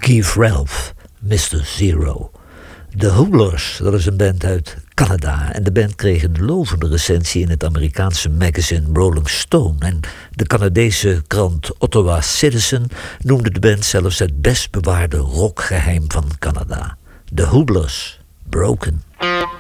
Keith Ralph, Mr. Zero. De Hooblers, dat is een band uit Canada. En de band kreeg een lovende recensie in het Amerikaanse magazine Rolling Stone. En de Canadese krant Ottawa Citizen noemde de band zelfs het best bewaarde rockgeheim van Canada. De Hooblers, Broken.